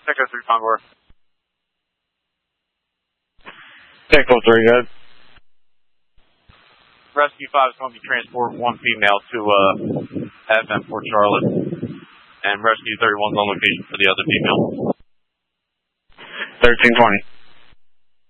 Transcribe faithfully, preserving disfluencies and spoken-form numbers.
Echo three Convoy. Echo three, good. Rescue five is going to be transport one female to uh, Advent Fort Charlotte. And Rescue thirty-one is on location for the other female. thirteen twenty.